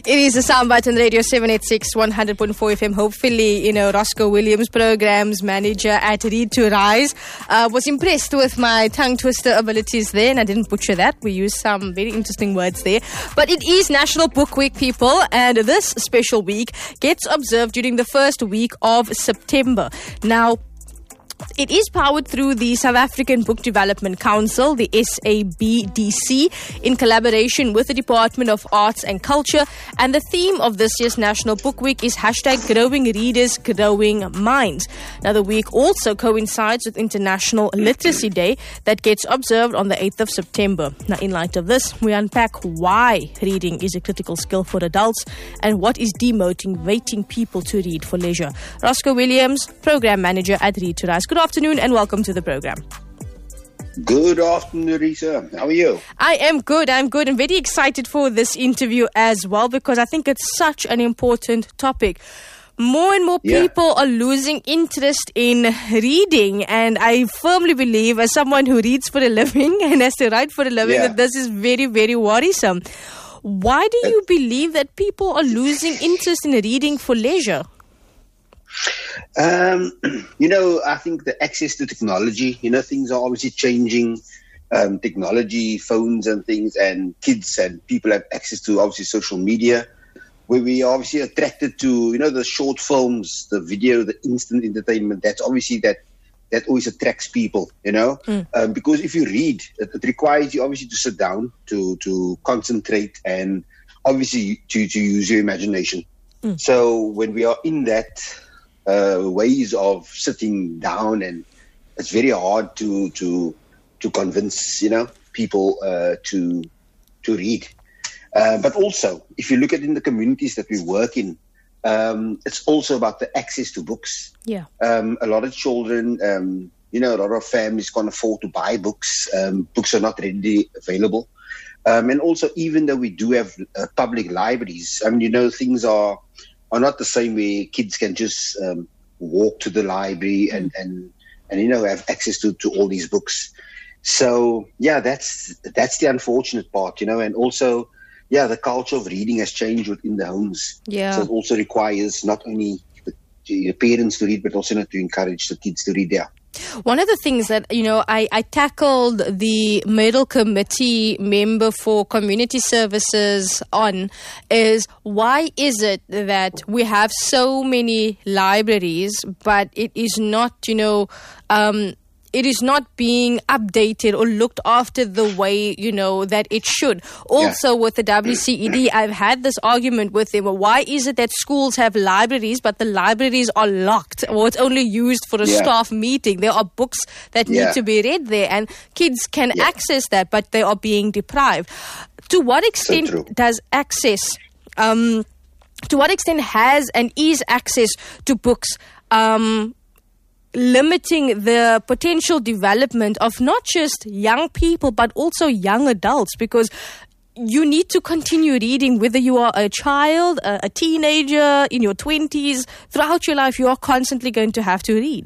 It is the Soundbite on Radio 786 100.4 FM. Hopefully, Roscoe Williams, programs manager at Read to Rise, was impressed with my tongue twister abilities there, and I didn't butcher that. We used some very interesting words there. But it is National Book Week, people, and this special week gets observed during the first week of September. Now, it is powered through the South African Book Development Council, the SABDC, in collaboration with the Department of Arts and Culture. And the theme of this year's National Book Week is #Growing Readers, Growing Minds. Now, the week also coincides with International Literacy Day that gets observed on the 8th of September. Now, in light of this, we unpack why reading is a critical skill for adults and what is demotivating people to read for leisure. Roscoe Williams, Program Manager at Read to Rise. Good afternoon and welcome to the program. Good afternoon, Risa. How are you? I am good. I'm good and very excited for this interview as well because I think it's such an important topic. More and more people are losing interest in reading, and I firmly believe, as someone who reads for a living and has to write for a living, that this is very, very worrisome. Why do you believe that people are losing interest in reading for leisure? I think the access to technology, things are obviously changing, technology, phones and things, and kids and people have access to obviously social media, where we are obviously attracted to, the short films, the video, the instant entertainment. That's obviously that always attracts people, because if you read, it requires you obviously to sit down, to concentrate, and obviously to use your imagination. So when we are in that ways of sitting down, and it's very hard to convince people to read. But also, if you look at in the communities that we work in, it's also about the access to books. Yeah. A lot of children, a lot of families can't afford to buy books. Books are not readily available. And also, even though we do have public libraries, things are not the same way kids can just walk to the library and have access to all these books. So that's the unfortunate part, and also the culture of reading has changed within the homes. So it also requires not only the parents to read, but also to encourage the kids to read. One of the things that, I tackled the Middle Committee member for Community Services on is why is it that we have so many libraries, but it is not, it is not being updated or looked after the way, that it should. Also, with the WCED, I've had this argument with them. Why is it that schools have libraries, but the libraries are locked, or it's only used for a staff meeting? There are books that need to be read there, and kids can access that, but they are being deprived. To what extent does access, to what extent has and is access to books limiting the potential development of not just young people, but also young adults? Because you need to continue reading whether you are a child, a teenager, in your 20s. Throughout your life, you are constantly going to have to read.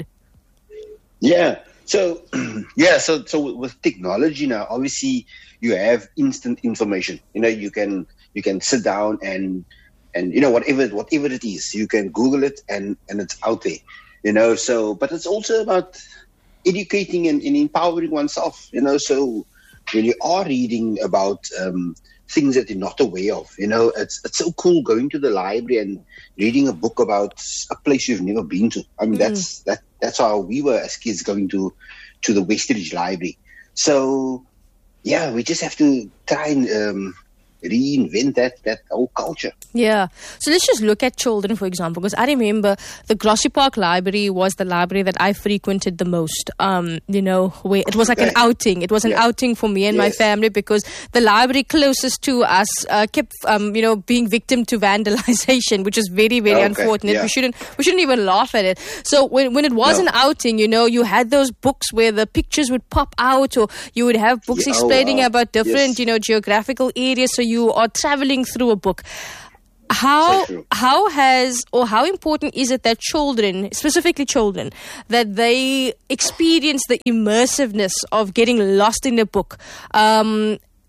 So with technology now, obviously you have instant information. You can sit down and whatever it is, you can Google it and it's out there. But it's also about educating and empowering oneself, so when you are reading about things that you're not aware of, it's so cool going to the library and reading a book about a place you've never been to. That's how we were as kids going to the Westridge Library. So, we just have to try and reinvent that whole culture. So let's just look at children, for example, because I remember the Grassy Park Library was the library that I frequented the most, where it was like an outing. It was an outing for me and my family, because the library closest to us kept, being victim to vandalization, which is very, very unfortunate. We shouldn't even laugh at it. So when it was an outing, you had those books where the pictures would pop out, or you would have books explaining about different, geographical areas. So you are traveling through a book. How important is it that children, specifically children, that they experience the immersiveness of getting lost in a book?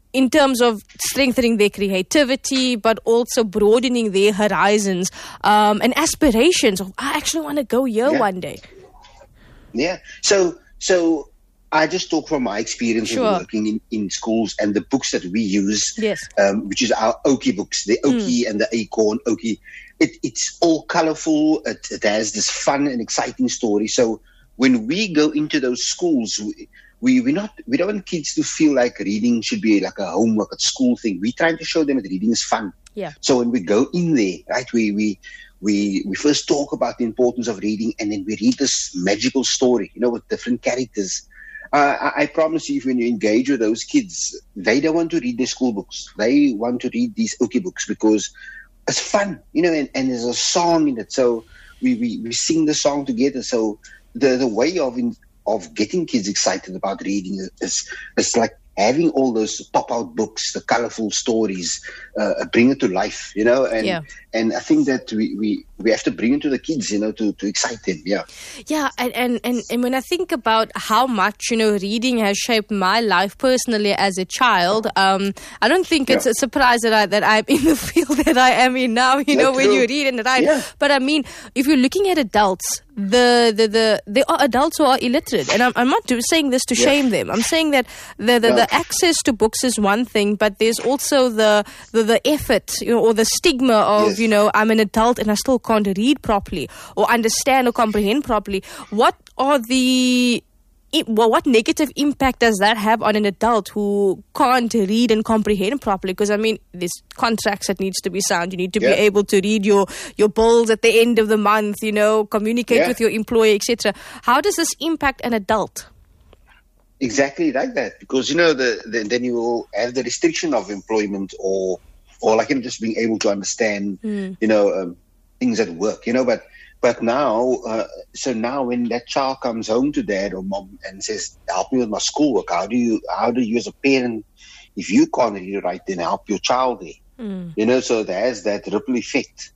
in terms of strengthening their creativity, but also broadening their horizons and aspirations of, I actually want to go here one day. Yeah. So I just talk from my experience of working in schools and the books that we use, which is our Oki books, the Oki and the Acorn Oki. It's all colorful. It has this fun and exciting story. So when we go into those schools, we don't want kids to feel like reading should be like a homework at school thing. We're trying to show them that reading is fun. Yeah. So when we go in there, right, we first talk about the importance of reading, and then we read this magical story, with different characters. I promise you, if when you engage with those kids, they don't want to read their school books. They want to read these Oki books because it's fun, and there's a song in it. So we sing the song together. So the way of getting kids excited about reading is like having all those pop-out books, the colorful stories, bring it to life, and I think that we have to bring it to the kids, to excite them. Yeah, and when I think about how much, reading has shaped my life personally as a child, I don't think it's a surprise that I'm in the field that I am in now, when you read and write. Yeah. But I mean, if you're looking at adults, there are adults who are illiterate, and I'm not saying this to shame them. I'm saying that the access to books is one thing, but there's also the effort, or the stigma of I'm an adult and I still can't read properly or understand or comprehend properly. What negative impact does that have on an adult who can't read and comprehend properly? Because, I mean, there's contracts that needs to be signed. You need to be able to read your bills at the end of the month, communicate with your employer, etc. How does this impact an adult? Exactly like that. Because, then you will have the restriction of employment or like just being able to understand, things at work, But now, now when that child comes home to dad or mom and says, help me with my schoolwork, how do you as a parent, if you can't read or write, then help your child there? So there's that ripple effect.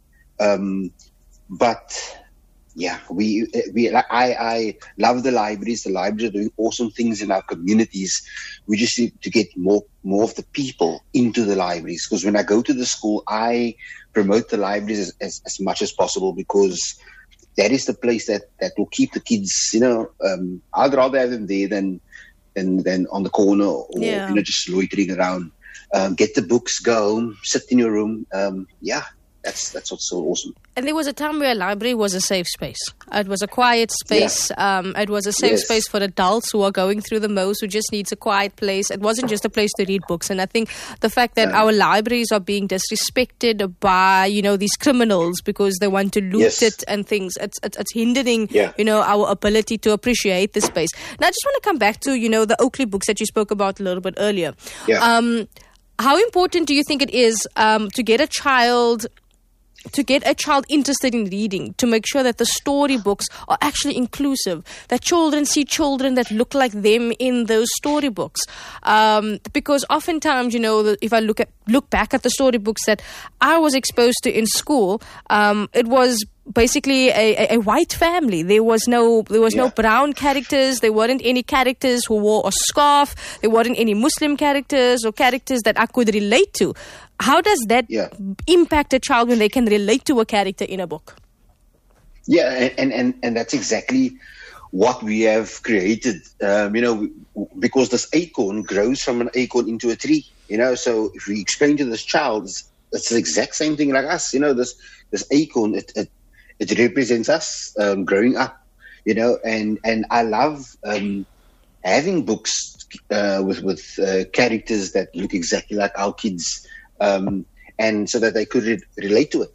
But yeah, I love the libraries. The libraries are doing awesome things in our communities. We just need to get more of the people into the libraries, because when I go to the school, I promote the libraries as much as possible, because that is the place that will keep the kids, I'd rather have them there than on the corner or, just loitering around. Get the books, go home, sit in your room. That's what's so awesome. And there was a time where a library was a safe space. It was a quiet space. It was a safe space for adults who are going through the most, who just needs a quiet place. It wasn't just a place to read books. And I think the fact that our libraries are being disrespected by, these criminals because they want to loot it and things, it's hindering, our ability to appreciate the space. Now, I just want to come back to, the Oakley books that you spoke about a little bit earlier. Yeah. How important do you think it is to get a child interested in reading, to make sure that the storybooks are actually inclusive, that children see children that look like them in those storybooks? Because oftentimes, if I look back at the storybooks that I was exposed to in school, it was basically a white family. There was no brown characters. There weren't any characters who wore a scarf. There weren't any Muslim characters or characters that I could relate to. How does that impact a child when they can relate to a character in a book? Yeah, and that's exactly what we have created. Because this acorn grows from an acorn into a tree. So if we explain to this child, it's the exact same thing like us. This acorn, it represents us growing up. And I love having books with characters that look exactly like our kids. And so that they could relate to it.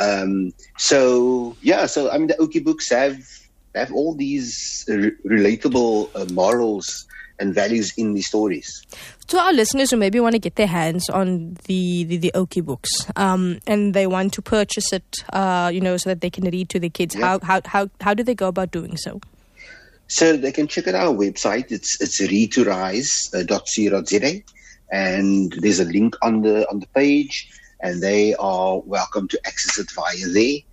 So I mean, the Oki books have all these relatable morals and values in the stories. To our listeners who maybe want to get their hands on the Oki books, and they want to purchase it, so that they can read to their kids, how do they go about doing so? So they can check out our website. It's readtorise.co.za. And there's a link on the page, and they are welcome to access it via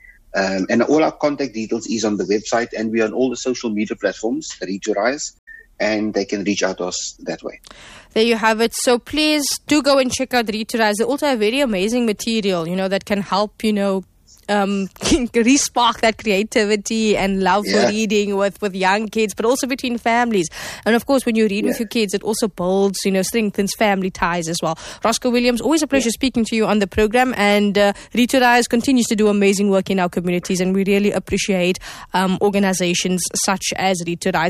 there. And all our contact details is on the website, and we're on all the social media platforms, Read to Rise. and they can reach out to us that way. There you have it. So please do go and check out Read to Rise. They also have very amazing material, that can help, re-spark that creativity and love for reading with young kids, but also between families. And of course, when you read with your kids, it also builds, strengthens family ties as well. Roscoe Williams, always a pleasure speaking to you on the program. And Read to Rise continues to do amazing work in our communities, and we really appreciate organizations such as Read to Rise.